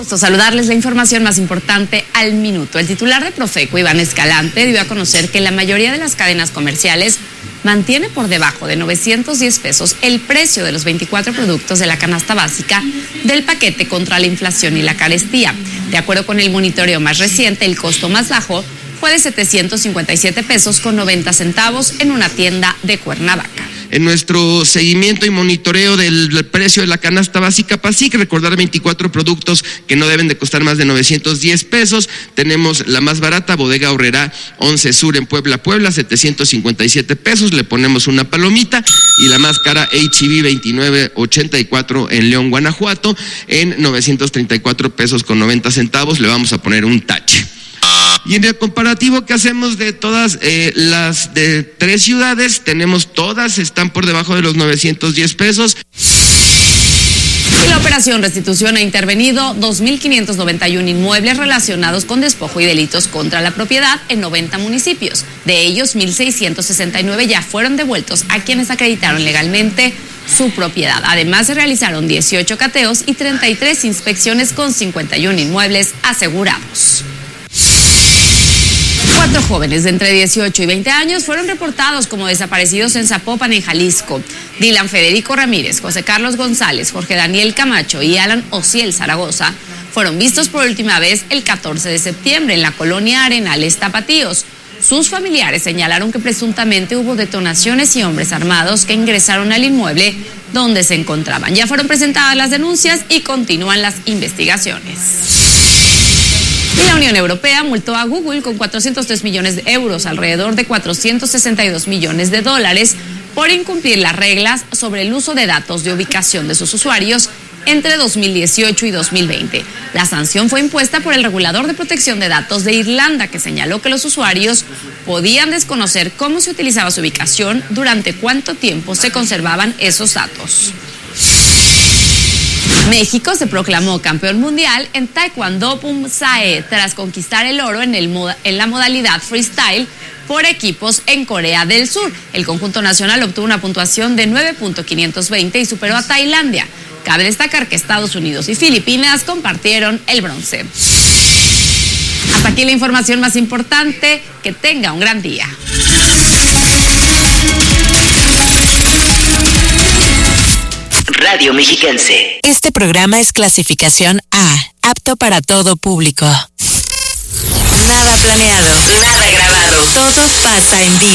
Gusto saludarles. La información más importante al minuto. El titular de Profeco, Iván Escalante, dio a conocer que la mayoría de las cadenas comerciales mantiene por debajo de 910 pesos el precio de los 24 productos de la canasta básica del paquete contra la inflación y la carestía. De acuerdo con el monitoreo más reciente, el costo más bajo fue de 757 pesos con 90 centavos en una tienda de Cuernavaca. En nuestro seguimiento y monitoreo del precio de la canasta básica PASIC, recordar 24 productos que no deben de costar más de 910 pesos. Tenemos la más barata, Bodega Aurrerá 11 Sur en Puebla, 757 pesos, le ponemos una palomita. Y la más cara, H-E-B 2984 en León, Guanajuato, en 934 pesos con 90 centavos, le vamos a poner un tache. Y en el comparativo que hacemos de todas las de 3 ciudades, todas están por debajo de los 910 pesos. Y la operación Restitución ha intervenido 2.591 inmuebles relacionados con despojo y delitos contra la propiedad en 90 municipios. De ellos, 1.669 ya fueron devueltos a quienes acreditaron legalmente su propiedad. Además, se realizaron 18 cateos y 33 inspecciones con 51 inmuebles asegurados. 4 jóvenes de entre 18 y 20 años fueron reportados como desaparecidos en Zapopan, en Jalisco. Dylan Federico Ramírez, José Carlos González, Jorge Daniel Camacho y Alan Ociel Zaragoza fueron vistos por última vez el 14 de septiembre en la colonia Arenales Tapatíos. Sus familiares señalaron que presuntamente hubo detonaciones y hombres armados que ingresaron al inmueble donde se encontraban. Ya fueron presentadas las denuncias y continúan las investigaciones. Y la Unión Europea multó a Google con 403 millones de euros, alrededor de 462 millones de dólares, por incumplir las reglas sobre el uso de datos de ubicación de sus usuarios entre 2018 y 2020. La sanción fue impuesta por el regulador de protección de datos de Irlanda, que señaló que los usuarios podían desconocer cómo se utilizaba su ubicación, durante cuánto tiempo se conservaban esos datos. México se proclamó campeón mundial en Taekwondo Pumsae tras conquistar el oro en la modalidad freestyle por equipos en Corea del Sur. El conjunto nacional obtuvo una puntuación de 9.520 y superó a Tailandia. Cabe destacar que Estados Unidos y Filipinas compartieron el bronce. Hasta aquí la información más importante. Que tenga un gran día. Radio Mexiquense. Este programa es clasificación A, apto para todo público. Nada planeado, Nada grabado. todo pasa en vivo.